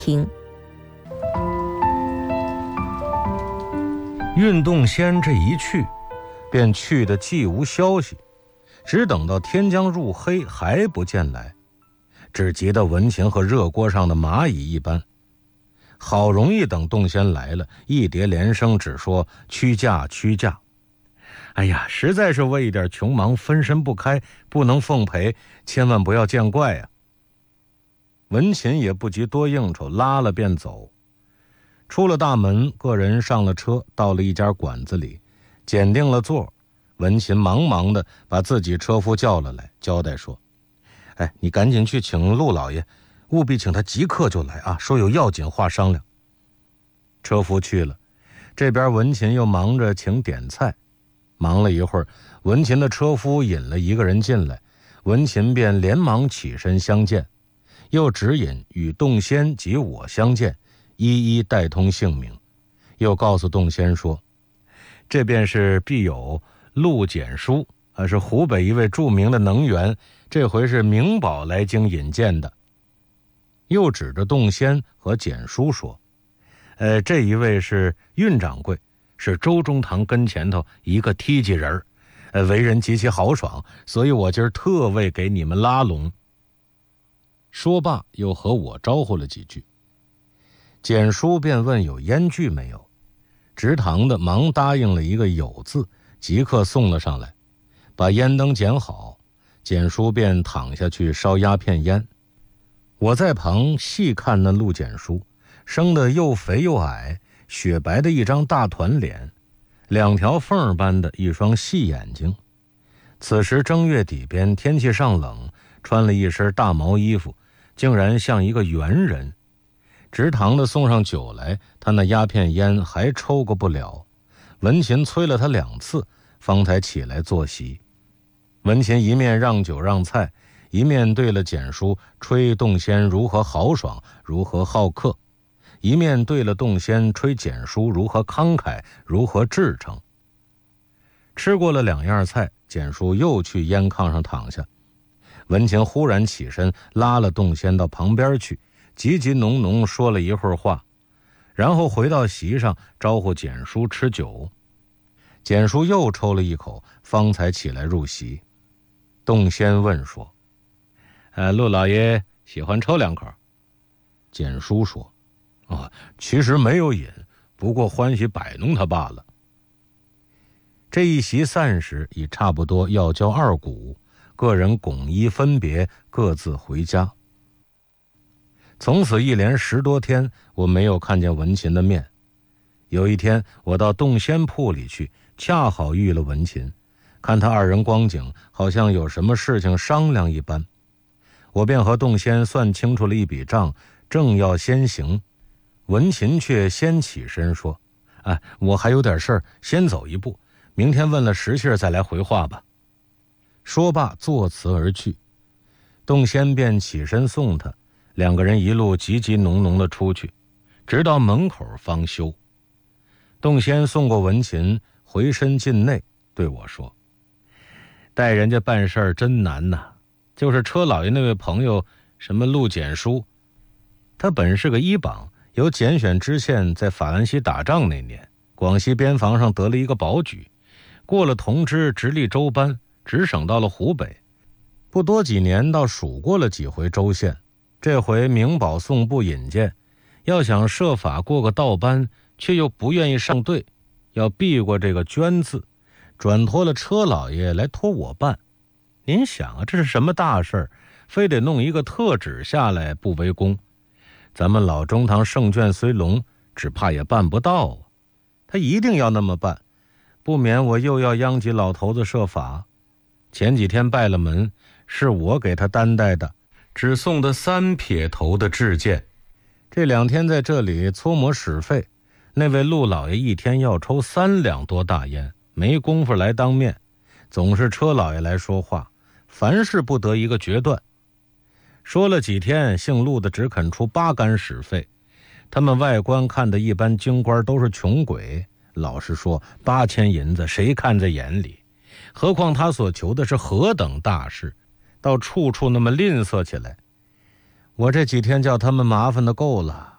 听。 运动仙这一去，便去得既无消息，只等到天将入黑还不见来，只急得文琴和热锅上的蚂蚁一般。好容易等洞仙来了，一叠连声只说屈驾屈驾。哎呀，实在是为一点穷忙分身不开，不能奉陪，千万不要见怪啊。文琴也不急多应酬，拉了便走。出了大门，个人上了车，到了一家馆子里，拣定了座。文琴忙忙的把自己车夫叫了来，交代说：哎，你赶紧去请陆老爷，务必请他即刻就来啊，说有要紧话商量。车夫去了，这边文琴又忙着请点菜。忙了一会儿，文琴的车夫引了一个人进来，文琴便连忙起身相见，又指引与洞仙及我相见，一一带通姓名，又告诉洞仙说：这便是必有陆简书，是湖北一位著名的能员，这回是明宝来京引荐的。又指着洞仙和简书说：这一位是运掌柜，是周中堂跟前头一个梯级人，为人极其豪爽，所以我今儿特为给你们拉拢。说罢又和我招呼了几句。简书便问有烟具没有，执堂的忙答应了一个有字，即刻送了上来，把烟灯捡好，简书便躺下去烧鸦片烟。我在旁细看那陆简书，生得又肥又矮，雪白的一张大团脸，两条缝般的一双细眼睛。此时正月底边，天气尚冷，穿了一身大毛衣服，竟然像一个猿人。直堂的送上酒来，他那鸦片烟还抽个不了。文琴催了他2次，方才起来坐席。文琴一面让酒让菜，一面对了简书吹洞仙如何豪爽，如何好客，一面对了洞仙吹简书如何慷慨，如何至诚。吃过了2样菜，简书又去烟炕上躺下。文琴忽然起身，拉了洞仙到旁边去，急急浓浓说了一会儿话，然后回到席上招呼简书吃酒。简书又抽了一口，方才起来入席。洞仙问说：陆老爷喜欢抽2口？简书说：其实没有瘾，不过欢喜摆弄他罢了。这一席散时已差不多要交2鼓，个人拱衣分别，各自回家。从此一连10多天，我没有看见文琴的面。有一天我到洞仙铺里去，恰好遇了文琴，看他2人光景，好像有什么事情商量一般。我便和洞仙算清楚了一笔账，正要先行，文琴却先起身说：我还有点事儿，先走一步，明天问了时信再来回话吧。说罢作辞而去。洞仙便起身送他，2个人一路急急浓浓的出去，直到门口方休。洞仙送过文琴，回身进内对我说：带人家办事儿真难呐，就是车老爷那位朋友什么陆简书，他本是个一榜，由拣选知县在法兰西打仗那年，广西边防上得了一个保举，过了同知直隶州班，直省到了湖北，不多几年倒数过了几回州县。这回明保送部引荐，要想设法过个道班，却又不愿意上队，要避过这个捐字，转托了车老爷来托我办。您想啊，这是什么大事儿，非得弄一个特旨下来不为功。咱们老中堂圣眷虽隆，只怕也办不到啊。他一定要那么办，不免我又要殃及老头子设法。前几天拜了门，是我给他担待的，只送他3撇头的制件。这2天在这里搓磨使费，那位陆老爷一天要抽3两多大烟，没工夫来当面，总是车老爷来说话，凡事不得一个决断。说了几天，姓陆的只肯出8竿使费。他们外观看的一般京官都是穷鬼，老实说8000银子谁看在眼里，何况他所求的是何等大事，到处处那么吝啬起来。我这几天叫他们麻烦的够了，